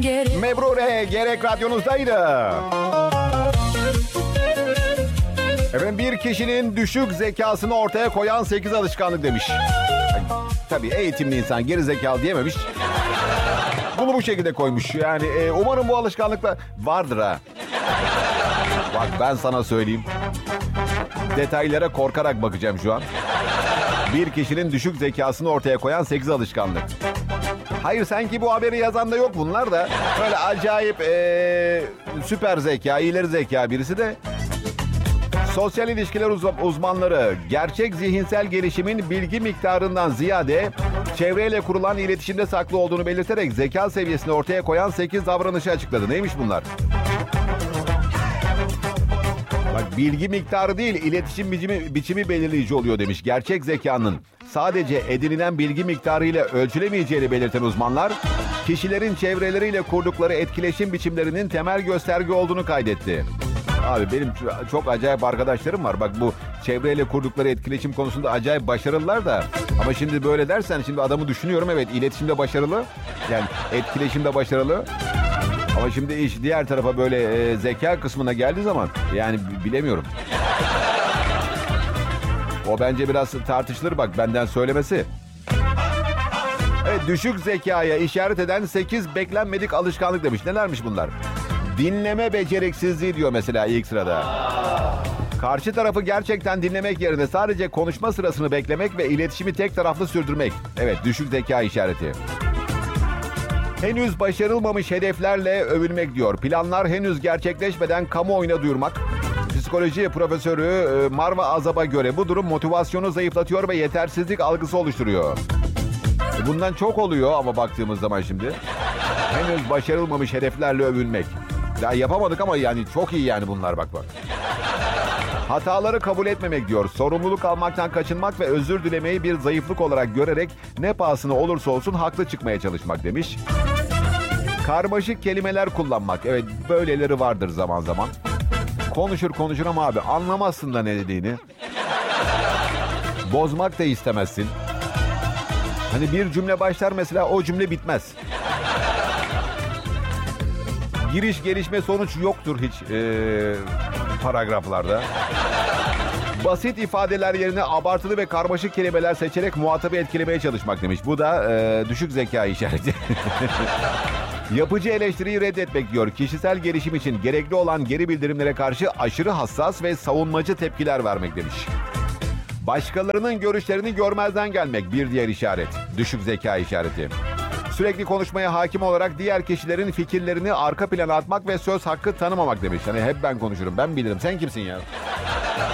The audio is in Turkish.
Mebrure gerek radyonuzdaydı. Efendim, bir kişinin düşük zekasını ortaya koyan 8 alışkanlık demiş. Tabii eğitimli insan geri zekalı diyememiş. Bunu bu şekilde koymuş. Yani umarım bu alışkanlıklar vardır ha. Bak ben sana söyleyeyim. Detaylara korkarak bakacağım şu an. Bir kişinin düşük zekasını ortaya koyan 8 alışkanlık. Hayır, sanki bu haberi yazan da yok bunlar da. Böyle acayip süper zeka, ileri zeka birisi de. Sosyal ilişkiler uzmanları gerçek zihinsel gelişimin bilgi miktarından ziyade çevreyle kurulan iletişimde saklı olduğunu belirterek zeka seviyesini ortaya koyan 8 davranışı açıkladı. Neymiş bunlar? Bak, bilgi miktarı değil, iletişim biçimi belirleyici oluyor demiş. Gerçek zekanın sadece edinilen bilgi miktarıyla ölçülemeyeceğini belirten uzmanlar, kişilerin çevreleriyle kurdukları etkileşim biçimlerinin temel gösterge olduğunu kaydetti. Abi benim çok acayip arkadaşlarım var. Bak, bu çevreyle kurdukları etkileşim konusunda acayip başarılılar da. Ama şimdi böyle dersen, şimdi adamı düşünüyorum. Evet, iletişimde başarılı. Yani etkileşimde başarılı. Ama şimdi iş diğer tarafa böyle zeka kısmına geldiği zaman yani bilemiyorum. O bence biraz tartışılır, bak benden söylemesi. Evet, düşük zekaya işaret eden 8 beklenmedik alışkanlık demiş. Nelermiş bunlar? Dinleme beceriksizliği diyor mesela ilk sırada. Karşı tarafı gerçekten dinlemek yerine sadece konuşma sırasını beklemek ve iletişimi tek taraflı sürdürmek. Evet, düşük zeka işareti. Henüz başarılmamış hedeflerle övünmek diyor. Planlar henüz gerçekleşmeden kamuoyuna duyurmak. Psikoloji profesörü Marva Azab'a göre bu durum motivasyonu zayıflatıyor ve yetersizlik algısı oluşturuyor. Bundan çok oluyor ama baktığımız zaman şimdi. Henüz başarılmamış hedeflerle övünmek. Ya yapamadık ama yani çok iyi yani bunlar, bak. Hataları kabul etmemek diyor. Sorumluluk almaktan kaçınmak ve özür dilemeyi bir zayıflık olarak görerek ne pahasına olursa olsun haklı çıkmaya çalışmak demiş. Karmaşık kelimeler kullanmak. Evet, böyleleri vardır zaman zaman. Konuşur ama abi anlamazsın da ne dediğini. Bozmak da istemezsin. Hani bir cümle başlar mesela, o cümle bitmez. Giriş, gelişme, sonuç yoktur hiç paragraflarda. Basit ifadeler yerine abartılı ve karmaşık kelimeler seçerek muhatabı etkilemeye çalışmak demiş. Bu da düşük zeka işareti. Yapıcı eleştiriyi reddetmek diyor. Kişisel gelişim için gerekli olan geri bildirimlere karşı aşırı hassas ve savunmacı tepkiler vermek demiş. Başkalarının görüşlerini görmezden gelmek bir diğer işaret. Düşük zeka işareti. Sürekli konuşmaya hakim olarak diğer kişilerin fikirlerini arka plana atmak ve söz hakkı tanımamak demiş. Hani hep ben konuşurum, ben bilirim. Sen kimsin ya?